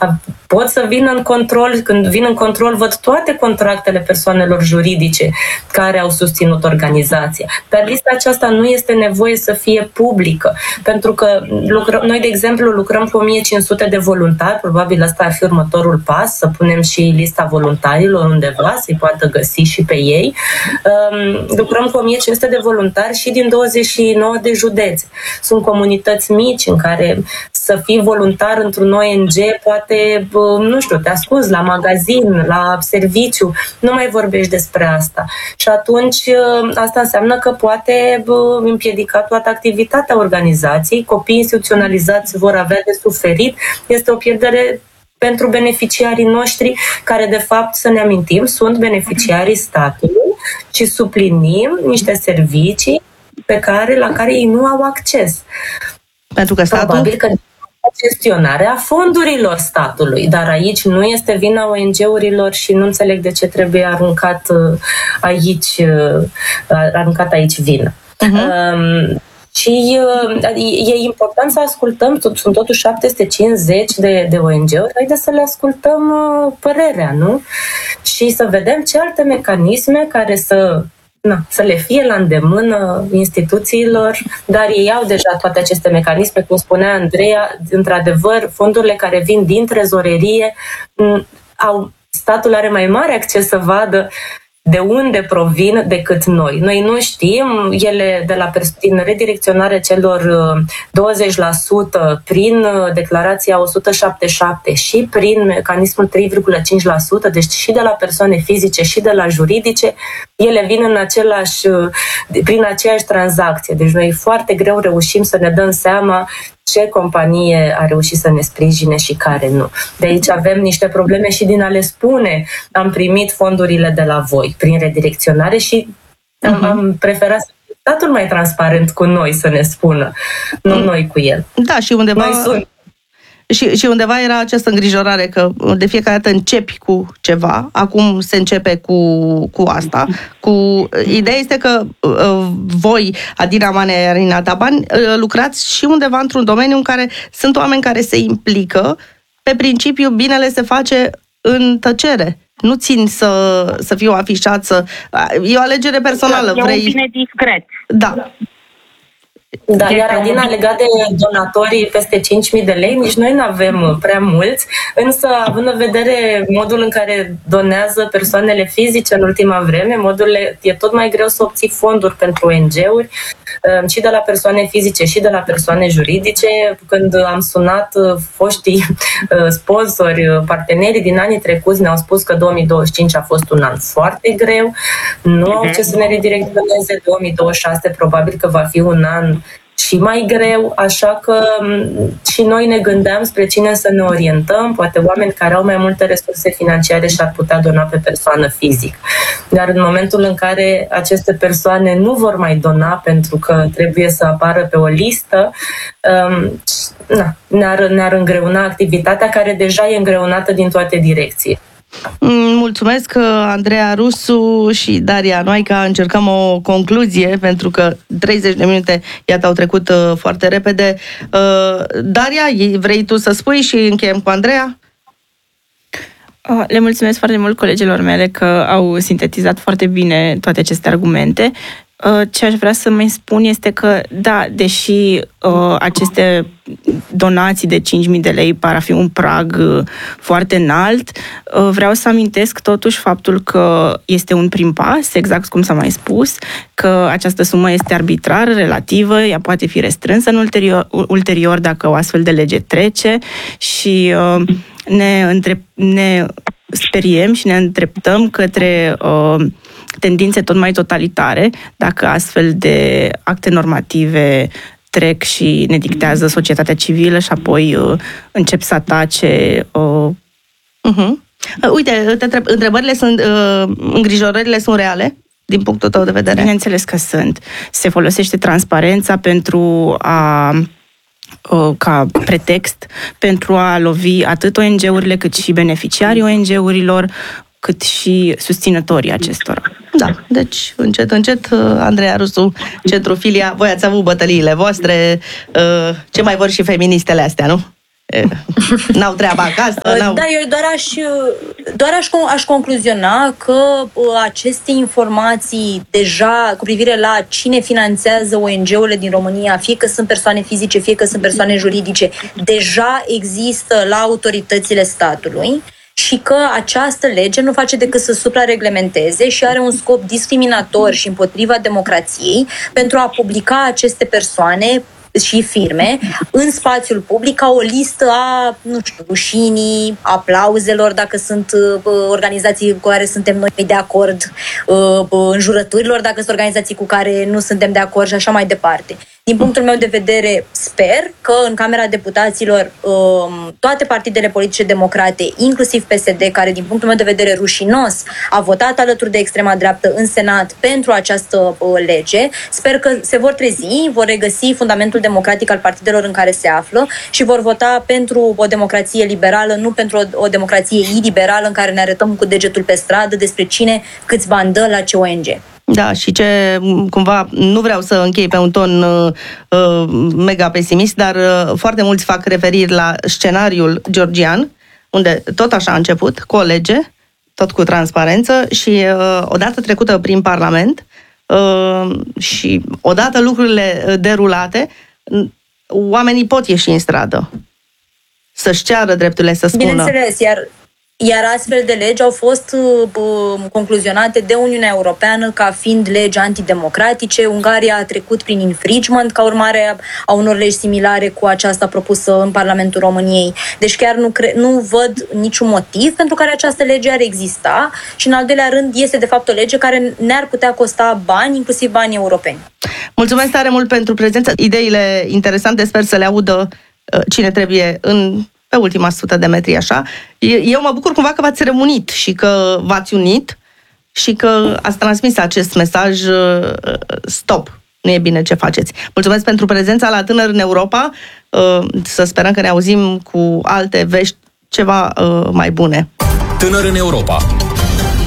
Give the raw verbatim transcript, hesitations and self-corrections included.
pot să vin în control, când vin în control văd toate contractele persoanelor juridice care au susținut organizația. Dar lista aceasta nu este nevoie să fie publică, pentru că lucrăm, noi, de exemplu, lucrăm cu o mie cinci sute de voluntari, probabil ăsta ar fi următorul pas, să punem și lista voluntarilor undeva, să-i poată găsi și pe ei. Um, lucrăm cu o mie cinci sute de voluntari și din douăzeci și nouă de județe. Sunt comunități mici în care să fii voluntar într-un O N G, poate, nu știu, te ascunzi la magazin, la serviciu, nu mai vorbești despre asta. Și atunci asta înseamnă că poate împiedica toată activitatea organizației, copiii instituționalizați vor avea de suferit, este o pierdere pentru beneficiarii noștri, care de fapt, să ne amintim, sunt beneficiarii statului și suplinim niște servicii pe care, la care ei nu au acces. Pentru că statul... Probabil că gestionarea fondurilor statului, dar aici nu este vina O N G-urilor și nu înțeleg de ce trebuie aruncat aici, aruncat aici vina. Uh-huh. Um, și uh, e important să ascultăm, sunt totuși șapte sute cincizeci de, de O N G-uri, haideți să le ascultăm uh, părerea, nu? Și să vedem ce alte mecanisme care să Na, să le fie la îndemână instituțiilor, dar ei au deja toate aceste mecanisme, cum spunea Andreea, într-adevăr, fondurile care vin din trezorerie, au, statul are mai mare acces să vadă de unde provin decât noi. Noi nu știm, ele de la din redirecționarea celor douăzeci la sută prin declarația o sută șaptezeci și șapte și prin mecanismul trei virgulă cinci la sută, deci și de la persoane fizice și de la juridice, ele vin în același, prin aceeași tranzacție. Deci noi foarte greu reușim să ne dăm seama ce companie a reușit să ne sprijine și care nu. De aici avem niște probleme și din a le spune am primit fondurile de la voi prin redirecționare și am, uh-huh. am preferat să fie statul mai transparent cu noi să ne spună, nu uh-huh. noi cu el. Da, și undeva... Noi sunt. Și, și undeva era această îngrijorare că de fiecare dată începi cu ceva, acum se începe cu, cu asta. Cu, ideea este că uh, voi, Adina Manea, Irina Taban, uh, lucrați și undeva într-un domeniu în care sunt oameni care se implică, pe principiu binele se face în tăcere. Nu țin să, să fiu afișat, să... E o alegere personală. E vrei... un bine discret. Da. Da, iar Adina, legat de donatorii peste cinci mii de lei, nici noi nu avem prea mulți, însă având în vedere modul în care donează persoanele fizice în ultima vreme, modul e tot mai greu să obții fonduri pentru O N G-uri, și de la persoane fizice și de la persoane juridice. Când am sunat foștii sponsori, partenerii din anii trecuți, ne-au spus că două mii douăzeci și cinci a fost un an foarte greu, nu au ce să ne redirecționeze, două mii douăzeci și șase probabil că va fi un an și mai greu, așa că și noi ne gândeam spre cine să ne orientăm, poate oameni care au mai multe resurse financiare și ar putea dona pe persoană fizic. Dar în momentul în care aceste persoane nu vor mai dona pentru că trebuie să apară pe o listă, na, ne-ar, ne-ar îngreuna activitatea care deja e îngreunată din toate direcții. Mulțumesc, Andreea Rusu și Daria Noica. Încercăm o concluzie, pentru că treizeci de minute, iată, au trecut foarte repede. Daria, vrei tu să spui și încheiem cu Andreea? Le mulțumesc foarte mult colegilor mele că au sintetizat foarte bine toate aceste argumente. Ce aș vrea să mai spun este că, da, deși uh, aceste donații de cinci mii de lei par a fi un prag uh, foarte înalt, uh, vreau să amintesc totuși faptul că este un prim pas, exact cum s-a mai spus, că această sumă este arbitrară, relativă, ea poate fi restrânsă în ulterior, ulterior dacă o astfel de lege trece și uh, ne, între, ne speriem și ne îndreptăm către uh, tendințe tot mai totalitare, dacă astfel de acte normative trec și ne dictează societatea civilă și apoi uh, încep să atace... Uh... Uh-huh. Uite, te întreb, întrebările sunt, uh, îngrijorările sunt reale din punctul tău de vedere? Bineînțeles că sunt. Se folosește transparența pentru a ca pretext pentru a lovi atât O N G-urile, cât și beneficiarii O N G-urilor, cât și susținătorii acestora. Da, deci încet, încet, Andreea Rusu, Centru Filia, voi ați avut bătăliile voastre, ce mai vor și feministele astea, nu? n-au treaba acasă. N-au... Da, eu doar aș, doar aș, aș concluziona că aceste informații deja cu privire la cine finanțează O N G-urile din România, fie că sunt persoane fizice, fie că sunt persoane juridice, deja există la autoritățile statului. Și că această lege nu face decât să suprareglementeze și are un scop discriminator și împotriva democrației pentru a publica aceste persoane și firme în spațiul public ca o listă a, nu știu, rușinii, aplauzelor, dacă sunt uh, organizații cu care suntem noi de acord, uh, înjurăturilor, dacă sunt organizații cu care nu suntem de acord și așa mai departe. Din punctul meu de vedere, sper că în Camera Deputaților uh, toate partidele politice democrate, inclusiv P S D, care din punctul meu de vedere rușinos a votat alături de extrema dreaptă în Senat pentru această uh, lege, sper că se vor trezi, vor regăsi fundamentul democratic al partidelor în care se află și vor vota pentru o democrație liberală, nu pentru o, o democrație iliberală în care ne arătăm cu degetul pe stradă despre cine câți bani dă la ce O N G. Da, și ce, cumva, nu vreau să închei pe un ton uh, mega pesimist, dar uh, foarte mulți fac referiri la scenariul georgian, unde tot așa a început, cu o lege, tot cu transparență și uh, odată trecută prin Parlament uh, și odată lucrurile derulate, oamenii pot ieși în stradă să-și ceară drepturile, să spună. Bineînțeles, iar Iar astfel de legi au fost uh, concluzionate de Uniunea Europeană ca fiind legi antidemocratice. Ungaria a trecut prin infringement ca urmare a unor legi similare cu aceasta propusă în Parlamentul României. Deci chiar nu, cre- nu văd niciun motiv pentru care această lege ar exista și, în al doilea rând, este de fapt o lege care ne-ar putea costa bani, inclusiv bani europeni. Mulțumesc tare mult pentru prezență. Ideile interesante, sper să le audă uh, cine trebuie în pe ultima sută de metri, așa. Eu mă bucur cumva că v-ați reunit și că v-ați unit și că ați transmis acest mesaj stop, nu e bine ce faceți. Mulțumesc pentru prezența la Tânăr în Europa, să sperăm că ne auzim cu alte vești ceva mai bune. Tânăr în Europa,